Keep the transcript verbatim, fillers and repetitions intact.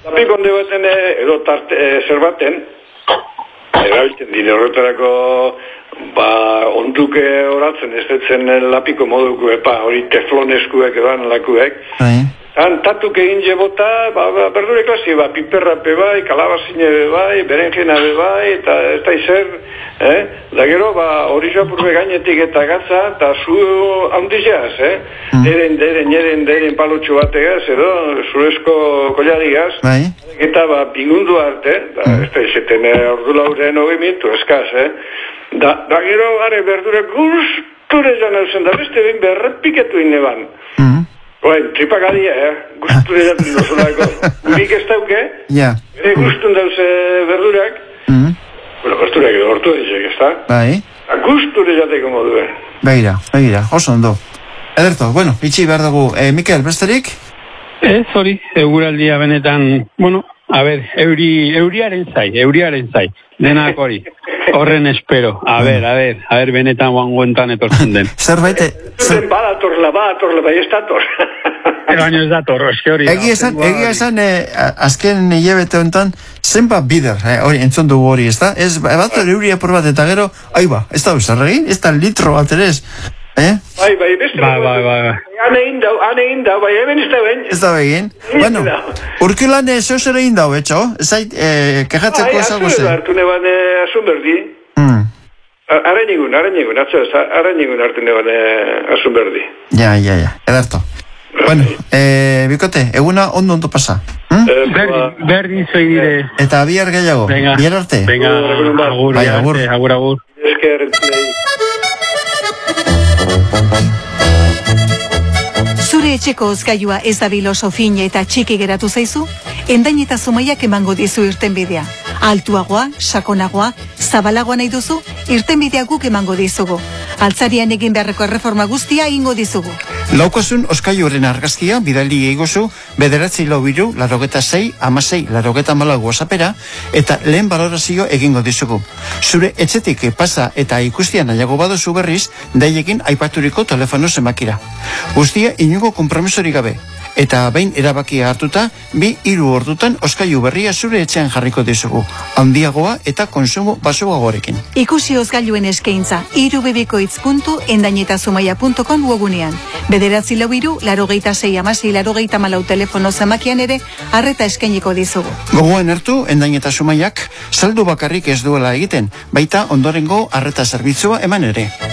Lapiko onde baten edo tarte, e, zer baten, erabiltzen dire horretarako, ba, onduke horatzen ez detzen lapiko moduko, epa, hori tefloneskuek edan lakuek. Bai. Han tatuk egin jebota, ba, ba, berdure klasi, ba, piperra pe bai, kalabazine be bai, berenjena be bai, eta ez da izer, eh? Da gero, ba, hori japurbe gainetik eta gatza, eta zu handizaz, eh? Mm. Deren, deren, deren, deren palotxo bategaz, edo, zurezko kolladigaz. Bai. Eta, ba, pingundu arte, da, mm. ez da izeten, ordu lauren hogei minutu, eskaz, eh? Da, da gero, gare, berdure guzture jana zen, da beste ben berrepiketu ineban. Mm. Oain, tripak adia, eh? Guztu eratzen dozulako. Urik ez dauke, ja. Bere guztun dauze berdurak, mm. bueno, berdurak edo hortu dizek, ez da? Bai. Guztu erateko moduen. Begira, begira, oso ondo. Ederto, bueno, itxi behar dugu. Eh, Mikel, besterik? Ez, hori, eguraldia benetan, bueno, a ber, euri, euriaren zai, euriaren zai, denak hori. Horren espero, a ber, a ber, a ber, benetan guanguentan etortzen den. Zerbait... Zer... Badatorla, badatorla, bai ez dator. Baina ez dator, eski hori. Egia esan, egia esan, eh, azken hilabete honetan, zenbat bider, eh, hori, entzun dugu hori, ez da? Ez, bat hori apur bat, eta gero, aiba, ez da usar egin, ez da litro bat ere ez, eh? Bai, bai, beste... Bai, bai, bai. Han egin dau, han egin dau, bai, hemen ez da ben. Ez da begin. Bueno, urkilan zeu zer egin dau, etxo? Zait, eh, kejatzeko ezago zen. Bai, hartu neban asun berdi. Hmm. Ara nigun, ara nigun, atzo ez, ara nigun hartu neban asun berdi. Ja, ja, ja, edarto. Bueno, eh, bikote, eguna ondo ondo pasa. Hmm? Berdin, berdin zoi dire. Eta bihar gehiago, bihar arte. Venga, agur, bai, agur, agur, agur. Esker, play. Zure etxeko hozgailua ez da biloso fin eta txiki geratu zaizu? Endain eta Zumaiak emango dizu irtenbidea. Altuagoa, sakonagoa, zabalagoa nahi duzu? Irtenbidea guk emango dizugu. Altzarian egin beharreko erreforma guztia egingo dizugu. Laukosun hozgailuaren argazkia bidali egozu bederatzi lau biru, larogeta sei, amasei, larogeta malau WhatsAppera eta lehen balorazio egingo dizugu. Zure etxetik pasa eta ikustian nahiago baduzu berriz, daiekin aipaturiko telefono zenbakira. Guztia inungo konpromisorik gabe. Eta behin erabakia hartuta, bi hiru ordutan hozgailu berria zure etxean jarriko dizugu. Handiagoa eta konsumo baxuagoarekin. Ikusi hozgailuen eskaintza, irubebikoitz puntu endainetazumaia puntu com webunean. Bederatzi lau hiru, larogeita sei amasei, larogeita malau telefono zamakian ere, arreta eskainiko dizugu. Gogoan hartu, Endainetazumaiak saldu bakarrik ez duela egiten, baita ondorengo arreta zerbitzua eman ere.